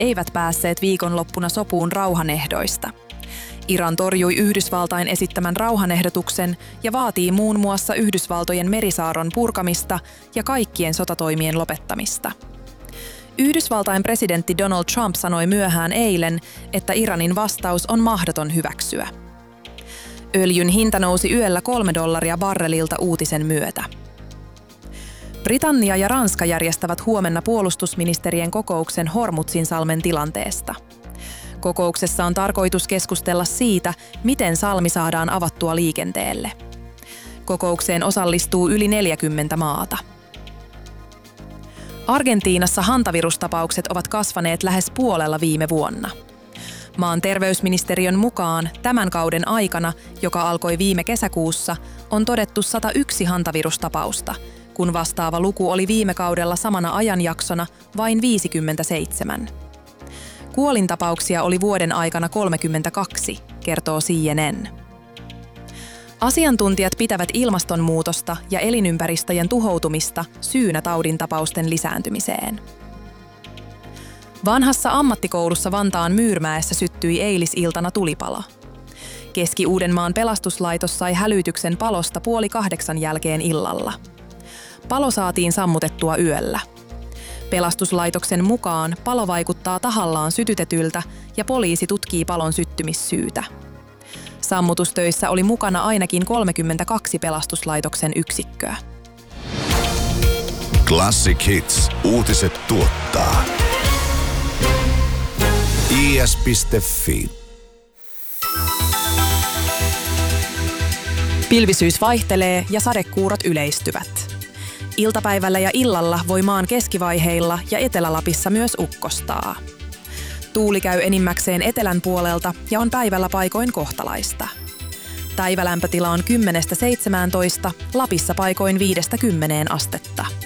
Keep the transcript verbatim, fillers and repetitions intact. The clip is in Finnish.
eivät päässeet viikonloppuna sopuun rauhanehdoista. Iran torjui Yhdysvaltain esittämän rauhanehdotuksen ja vaatii muun muassa Yhdysvaltojen merisaaron purkamista ja kaikkien sotatoimien lopettamista. Yhdysvaltain presidentti Donald Trump sanoi myöhään eilen, että Iranin vastaus on mahdoton hyväksyä. Öljyn hinta nousi yöllä kolme dollaria barrelilta uutisen myötä. Britannia ja Ranska järjestävät huomenna puolustusministerien kokouksen Hormuzin-salmen tilanteesta. Kokouksessa on tarkoitus keskustella siitä, miten salmi saadaan avattua liikenteelle. Kokoukseen osallistuu yli neljäkymmentä maata. Argentiinassa hantavirustapaukset ovat kasvaneet lähes puolella viime vuonna. Maan terveysministeriön mukaan tämän kauden aikana, joka alkoi viime kesäkuussa, on todettu sata yksi hantavirustapausta, kun vastaava luku oli viime kaudella samana ajanjaksona vain viisikymmentäseitsemän. Kuolintapauksia oli vuoden aikana kolmekymmentäkaksi, kertoo C N N. Asiantuntijat pitävät ilmastonmuutosta ja elinympäristöjen tuhoutumista syynä taudintapausten lisääntymiseen. Vanhassa ammattikoulussa Vantaan Myyrmäessä syttyi eilisiltana tulipalo. Keski-Uudenmaan pelastuslaitos sai hälytyksen palosta puoli kahdeksan jälkeen illalla. Palo saatiin sammutettua yöllä. Pelastuslaitoksen mukaan palo vaikuttaa tahallaan sytytetyltä ja poliisi tutkii palon syttymissyytä. Sammutustöissä oli mukana ainakin kolmekymmentäkaksi pelastuslaitoksen yksikköä. Classic Hits uutiset tuottaa i s piste f i. Pilvisyys vaihtelee ja sadekuurot yleistyvät. Iltapäivällä ja illalla voi maan keskivaiheilla ja Etelä-Lapissa myös ukkostaa. Tuuli käy enimmäkseen etelän puolelta ja on päivällä paikoin kohtalaista. Päivälämpötila on kymmenestä seitsemääntoista, Lapissa paikoin viidestä kymmeneen astetta.